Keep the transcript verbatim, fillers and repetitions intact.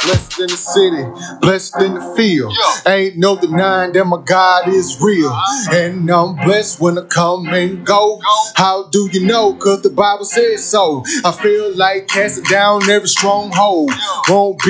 Blessed in the city, blessed in the field. Ain't no denying that my God is real. And I'm blessed when I come and go. How do you know? Cause the Bible says so. I feel like casting down every stronghold. Won't be